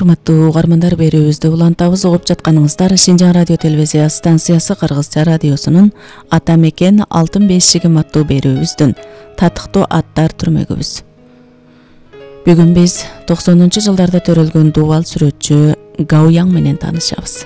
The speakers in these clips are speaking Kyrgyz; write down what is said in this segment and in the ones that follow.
Урматтуу угармандар, берүүбүздү улантабыз. Угуп жатканыңыздар Шинжаң радио телевизия станциясы Кыргызча радиосунун Ата мекен алтын бешигим аттуу берүүбүздүн татыктуу аттар түрмөгүбүз. Бүгүн биз 90-жылдарда төрөлгөн дубал сүрөтчү Гау Яң менен таанышабыз.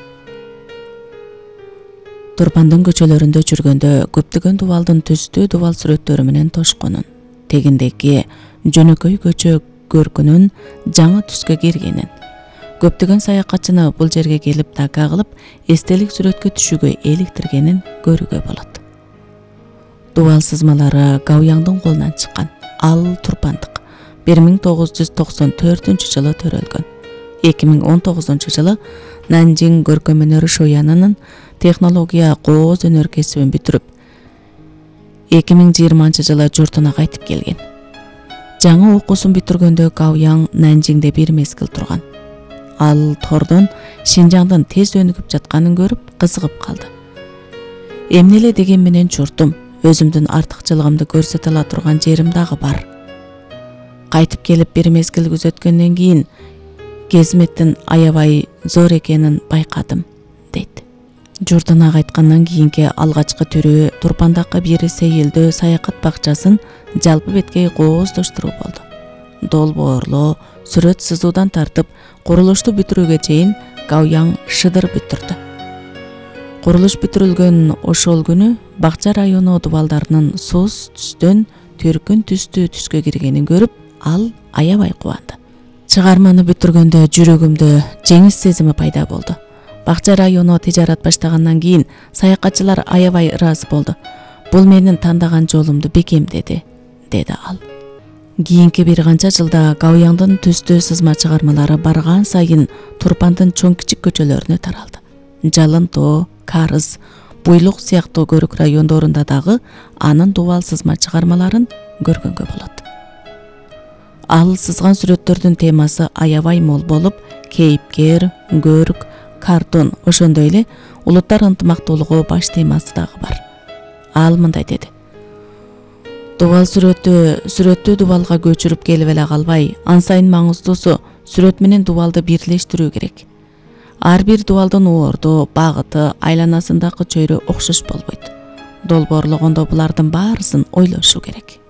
Турпандын көчөлөрүндө жүргөндө көптөгөн дубалдын түстүү дубал сүрөттөрү менен тошконун, тегиндеги жөнөкөй көчө көркүнүн жаңы түскө киргенин, көптөгөн саякатчыны бул жерге келип така кылып, эстелик сүрөткө түшүүгө эликтиргенин көрүүгө болот. Дубал сызмалары Гау Яңдын колунан чыккан. Ал турпандык. 1994 жылы төрөлгөн. 2019 жылы Нанжин көркөм өнөр шоянынын технология кооз өнөр кесибин бүтүрүп, 2020 жылы журтуна кайтып келген. Жаңы окуусун бүтүргөндө Гау Яң Нанжиңде бир мезгил турган. Ал тордон Шинжаңдын тез өнүгүп жатканын көрүп кызыгып калды. Эмне эле деген менен журтум, өзүмдүн артыкчылыгымды көрсөтө ала турган жерим дагы бар. Кайтып келип бир мезгил күзөткөндөн кийин кезметтин аябай зор экенин байкадым, дейт. Журтуна кайткандан кийинки алгачкы түрү Турпандагы бир сейилдөө саякат бакчасын жалпы беткей кооздоштуруу болду. Долбоорлоо, сүрөт сызуудан тартып, курулушту бүтүрүүгө чейин Гау Яң шыдыр бүтүрдү. Курулуш бүтүрүлгөн ошол күнү бакча району дубалдарынын сус түстөн төркүн түстүү түскө киргенин көрүп, ал аябай кубанды. Чыгарманы бүтүргөндө жүрөгүмдө жеңиш сезими пайда болду. Бакча району тижарат баштагандан кийин саякатчылар аябай ыраазы болду. Бул менин тандаган жолумду бекемдеди, деди ал. Кийинки бир канча жылда Гау Яңдын түстүү сызма чыгармалары барган сайын Турпандын чоң кичик көчөлөрүнө таралды. Жалын Тоо, Карыз, Буйлук сыяктуу көрүк райондорунда дагы анын дубал сызма чыгармаларын көргөнгө болот. Ал сызган сүрөттөрдүн темасы аябай мол болуп, кейипкер, көрк, картун, ошондой эле улуттар ынтымактуулугу баш темасы дагы бар. Ал мындай деди: дубал сүрөттү дубалга көчүрүп келип эле калбай, ан сайын маңыздуусу сүрөт менен дубалды бирлештирүү керек. Ар бир дубалдын оорду, багыты, айланасындагы чөйрө окшош болбойт. Долбоорлогондо булардын баарысын ойлошу керек.